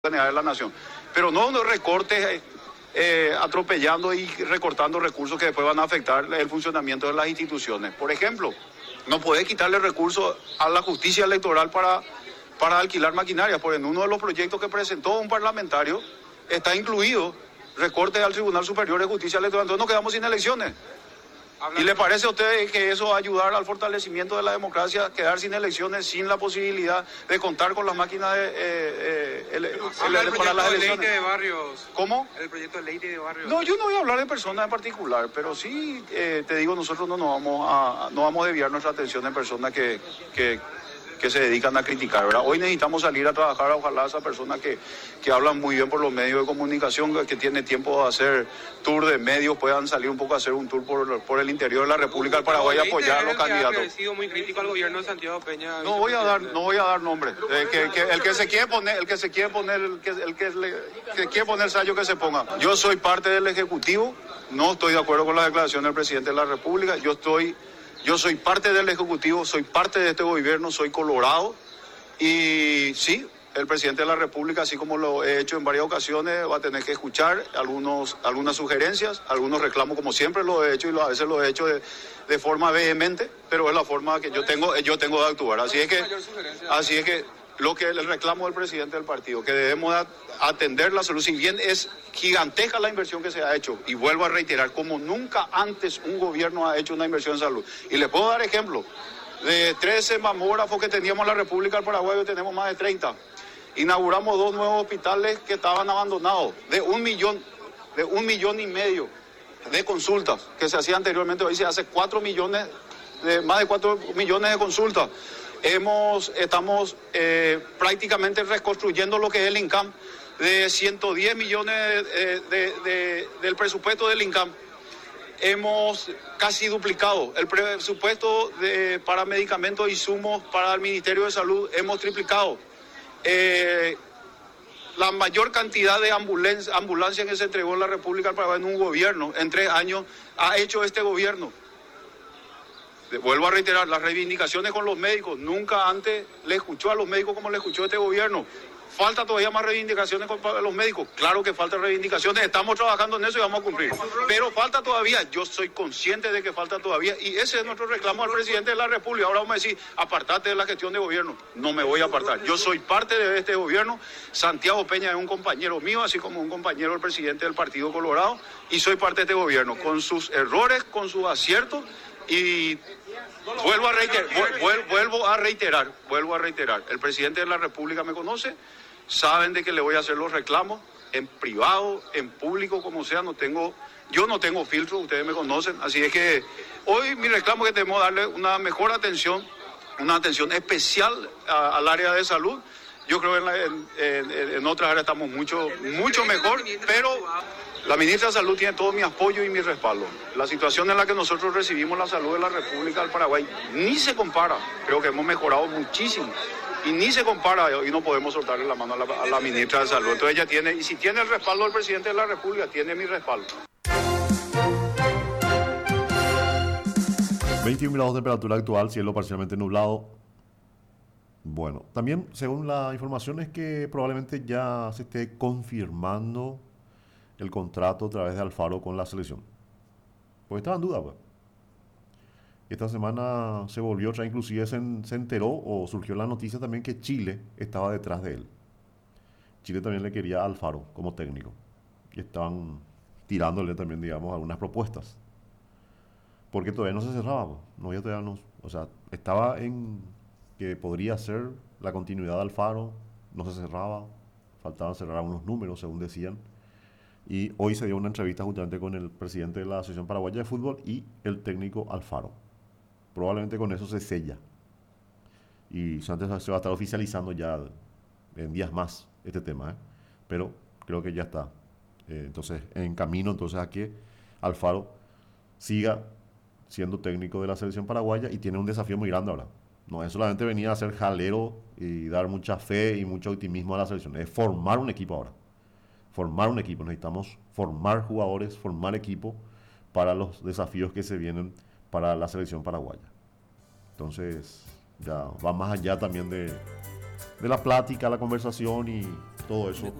de la nación, pero no unos recortes atropellando y recortando recursos que después van a afectar el funcionamiento de las instituciones. Por ejemplo, no podés quitarle recursos a la justicia electoral para alquilar maquinaria, porque en uno de los proyectos que presentó un parlamentario está incluido recortes al Tribunal Superior de Justicia Electoral, entonces nos quedamos sin elecciones. ¿Y le parece a usted que eso va a ayudar al fortalecimiento de la democracia, quedar sin elecciones, sin la posibilidad de contar con las máquinas para las elecciones? De barrios. ¿Cómo? El proyecto de ley de barrios. No, yo no voy a hablar de personas en particular, pero sí, te digo, nosotros no vamos a desviar nuestra atención en personas que se dedican a criticar, ¿verdad? Hoy necesitamos salir a trabajar, ojalá esas personas que hablan muy bien por los medios de comunicación, que tienen tiempo de hacer tour de medios, puedan salir un poco a hacer un tour por el interior de la República del Paraguay y apoyar a los candidatos. Ha sido muy crítico al gobierno de Santiago Peña. No voy a dar nombres. El que se quiere poner sello que se ponga. Yo soy parte del Ejecutivo, no estoy de acuerdo con la declaración del presidente de la República, yo soy parte del Ejecutivo, soy parte de este gobierno, soy colorado y sí, el presidente de la República, así como lo he hecho en varias ocasiones, va a tener que escuchar algunas sugerencias, algunos reclamos, como siempre lo he hecho y a veces lo he hecho de forma vehemente, pero es la forma que yo tengo de actuar. Así es que el reclamo del presidente del partido, que debemos atender la salud, si bien es gigantesca la inversión que se ha hecho, y vuelvo a reiterar, como nunca antes un gobierno ha hecho una inversión en salud. Y les puedo dar ejemplo, de 13 mamógrafos que teníamos en la República del Paraguay, hoy tenemos más de 30. Inauguramos 2 nuevos hospitales que estaban abandonados, de 1,5 millones de consultas que se hacía anteriormente, hoy se hace 4 millones, más de 4 millones de consultas. Estamos prácticamente reconstruyendo lo que es el INCAM, de 110 millones del presupuesto del INCAM. Hemos casi duplicado el presupuesto para medicamentos e insumos para el Ministerio de Salud, hemos triplicado. La mayor cantidad de ambulancias que se entregó en la República del Paraguay en un gobierno, en 3 años, ha hecho este gobierno. Vuelvo a reiterar, las reivindicaciones con los médicos, nunca antes le escuchó a los médicos como le escuchó este gobierno. ¿Falta todavía más reivindicaciones para los médicos? Claro que faltan reivindicaciones, estamos trabajando en eso y vamos a cumplir. Pero falta todavía, yo soy consciente de que falta todavía, y ese es nuestro reclamo al presidente de la República. Ahora vamos a decir, apartate de la gestión de gobierno. No me voy a apartar, yo soy parte de este gobierno. Santiago Peña es un compañero mío, así como un compañero del presidente del Partido Colorado, y soy parte de este gobierno, con sus errores, con sus aciertos, y vuelvo a reiterar, el presidente de la República me conoce, saben de que le voy a hacer los reclamos en privado, en público, como sea, yo no tengo filtro, ustedes me conocen, así es que hoy mi reclamo es que debemos darle una mejor atención, una atención especial al área de salud. Yo creo que en otras áreas estamos mucho mejor, pero la ministra de Salud tiene todo mi apoyo y mi respaldo. La situación en la que nosotros recibimos la salud de la República del Paraguay ni se compara. Creo que hemos mejorado muchísimo y ni se compara, y no podemos soltarle la mano a la ministra de Salud. Entonces ella tiene, y si tiene el respaldo del presidente de la República, tiene mi respaldo. 21 grados de temperatura actual, cielo parcialmente nublado. Bueno, también según la información es que probablemente ya se esté confirmando el contrato a través de Alfaro con la selección. Porque estaba en duda, pues. Esta semana se volvió otra, inclusive se enteró o surgió la noticia también que Chile estaba detrás de él. Chile también le quería a Alfaro como técnico. Y estaban tirándole también, digamos, algunas propuestas. Porque todavía no se cerraba, pues. O sea, estaba en que podría ser la continuidad de Alfaro, no se cerraba, faltaban cerrar algunos números, según decían. Y hoy se dio una entrevista justamente con el presidente de la Asociación Paraguaya de Fútbol y el técnico Alfaro. Probablemente con eso se sella. Y antes se va a estar oficializando ya en días más este tema, pero creo que ya está. Entonces, en camino a que Alfaro siga siendo técnico de la selección paraguaya y tiene un desafío muy grande ahora. No es solamente venir a hacer jalero y dar mucha fe y mucho optimismo a la selección, es formar un equipo ahora. Formar un equipo, necesitamos formar jugadores, formar equipo para los desafíos que se vienen para la selección paraguaya. Entonces, ya va más allá también de la plática, la conversación y todo eso